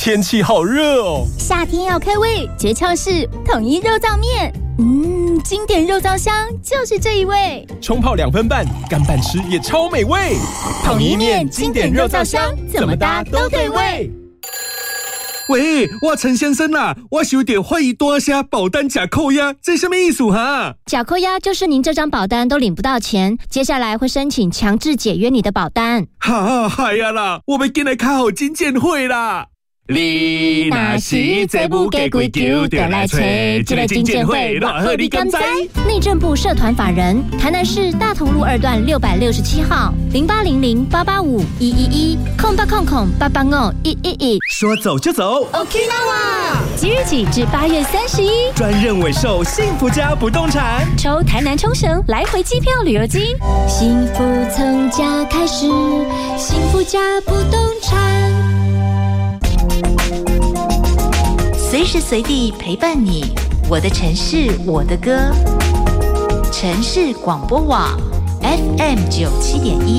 天气好热哦， 夏天要开胃，诀窍是统一肉燥面。经典肉燥香就是这一味， 冲泡2分半，干拌吃也超美味。 统一面经典肉燥香，怎么搭都对味。 喂，我陈先生啊，我想到发一大声保单假扣押，这什么意思哈？ 假扣押就是您这张保单都领不到钱，接下来会申请强制解约你的保单。 哈，嗨呀啦，我们今来开好金鉴会啦。 你若是再不给规矩，就来找这个金鉴会，偌好你敢知？ 内政部社团法人，台南市大同路2段667号08008851110800885111。 说走就走 ，Okinawa。即日起至8月31， 专任委售幸福家不动产， 抽台南冲绳来回机票旅游金。幸福从家开始，幸福家不动产。 随时随地陪伴你，我的城市，我的歌。城市广播网 FM 97.1。